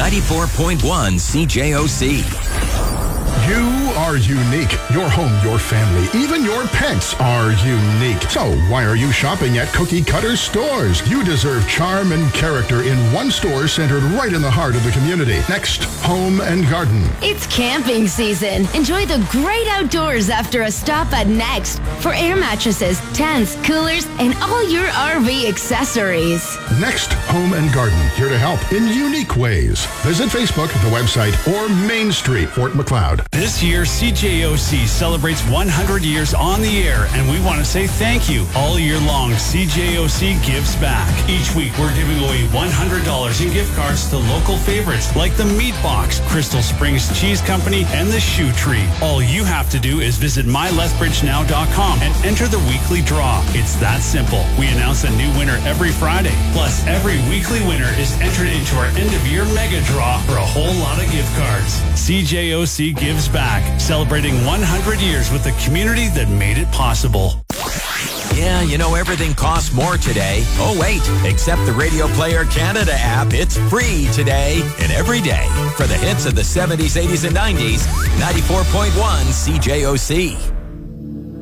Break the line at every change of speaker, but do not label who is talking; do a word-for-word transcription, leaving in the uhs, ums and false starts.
ninety-four point one C J O C.
You are unique. Your home, your family, even your pets are unique. So why are you shopping at Cookie Cutter Stores? You deserve charm and character in one store centered right in the heart of the community. Next, Home and Garden.
It's camping season. Enjoy the great outdoors after a stop at Next for air mattresses, tents, coolers, and all your R V accessories.
Next, Home and Garden, here to help in unique ways. Visit Facebook, the website, or Main Street, Fort McLeod.
This year, C J O C celebrates one hundred years on the air, and we want to say thank you. All year long, C J O C gives back. Each week, we're giving away one hundred dollars in gift cards to local favorites like the Meat Box, Crystal Springs Cheese Company, and the Shoe Tree. All you have to do is visit my lethbridge now dot com and enter the weekly draw. It's that simple. We announce a new winner every Friday. Plus, every weekly winner is entered into our end-of-year mega draw for a whole lot of gift cards. C J O C gives back, celebrating one hundred years with the community that made it possible.
Yeah, you know everything costs more today. Oh, wait, except the Radio Player Canada app. It's free today and every day. For the hits of the seventies, eighties, and nineties, ninety-four point one C J O C.